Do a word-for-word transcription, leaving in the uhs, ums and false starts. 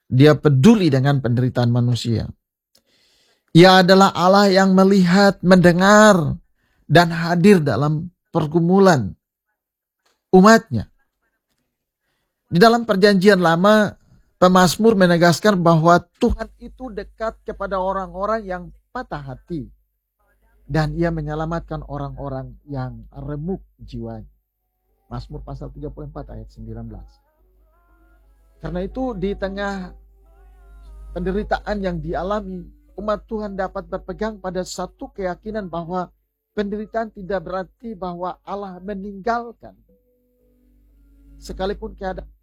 Dia peduli dengan penderitaan manusia. Ia adalah Allah yang melihat, mendengar, dan hadir dalam pergumulan umatnya. Di dalam perjanjian lama, pemazmur menegaskan bahwa Tuhan itu dekat kepada orang-orang yang patah hati. Dan ia menyelamatkan orang-orang yang remuk jiwanya. Mazmur pasal tiga puluh empat ayat sembilan belas. Karena itu di tengah penderitaan yang dialami, umat Tuhan dapat berpegang pada satu keyakinan bahwa penderitaan tidak berarti bahwa Allah meninggalkan. Sekalipun keadaan